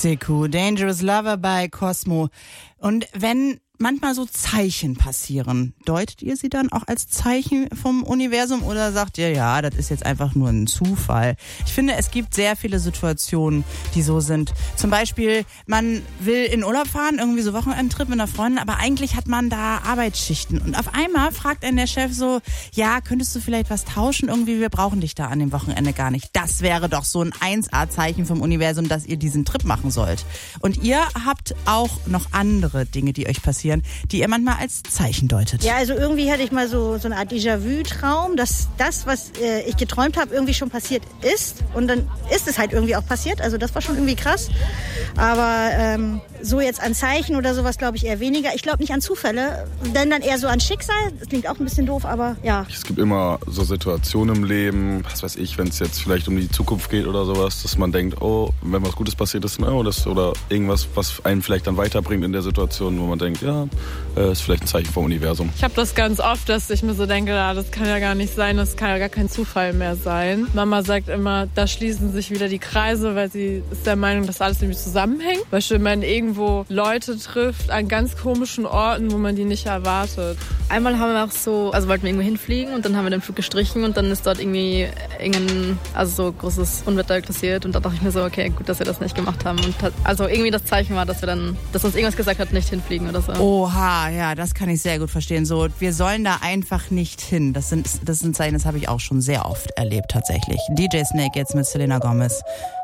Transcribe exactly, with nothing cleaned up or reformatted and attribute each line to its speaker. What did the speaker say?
Speaker 1: Seku, Dangerous Lover bei Cosmo. Und wenn manchmal so Zeichen passieren, deutet ihr sie dann auch als Zeichen vom Universum oder sagt ihr, ja, das ist jetzt einfach nur ein Zufall? Ich finde, es gibt sehr viele Situationen, die so sind. Zum Beispiel, man will in Urlaub fahren, irgendwie so Wochenendtrip mit einer Freundin, aber eigentlich hat man da Arbeitsschichten. Und auf einmal fragt einen der Chef so, ja, könntest du vielleicht was tauschen? Irgendwie, wir brauchen dich da an dem Wochenende gar nicht. Das wäre doch so ein eins A-Zeichen vom Universum, dass ihr diesen Trip machen sollt. Und ihr habt auch noch andere Dinge, die euch passieren, die ihr manchmal als Zeichen deutet.
Speaker 2: Ja, also irgendwie hatte ich mal so, so eine Art Déjà-vu-Traum, dass das, was äh, ich geträumt habe, irgendwie schon passiert ist. Und dann ist es halt irgendwie auch passiert. Also das war schon irgendwie krass. Aber ähm, so jetzt an Zeichen oder sowas glaube ich eher weniger. Ich glaube nicht an Zufälle, denn dann eher so an Schicksal. Das klingt auch ein bisschen doof, aber ja.
Speaker 3: Es gibt immer so Situationen im Leben, was weiß ich, wenn es jetzt vielleicht um die Zukunft geht oder sowas, dass man denkt, oh, wenn was Gutes passiert ist, oh, das, oder irgendwas, was einen vielleicht dann weiterbringt in der Situation, wo man denkt, ja, äh, ist vielleicht ein Zeichen vom Universum.
Speaker 4: Ich habe das ganz oft, dass ich mir so denke, ah, das kann ja gar nicht sein, das kann ja gar kein Zufall mehr sein. Mama sagt immer, da schließen sich wieder die Kreise, weil sie ist der Meinung, dass alles irgendwie zusammenhängt. Beispiel, wenn man irgendwo Leute trifft an ganz komischen Orten, wo man die nicht erwartet.
Speaker 5: Einmal haben wir auch so, also wollten wir irgendwo hinfliegen und dann haben wir den Flug gestrichen und dann ist dort irgendwie irgendein, also so großes Unwetter passiert und da dachte ich mir so, okay, gut, dass wir das nicht gemacht haben. Und also irgendwie das Zeichen war, dass wir dann, dass uns irgendwas gesagt hat, nicht hinfliegen oder so.
Speaker 1: Oha, ja, das kann ich sehr gut verstehen. So, wir sollen da einfach nicht hin. Das sind, das sind Zeichen, das habe ich auch schon sehr oft erlebt tatsächlich. D J Snake jetzt mit Selena Gomez.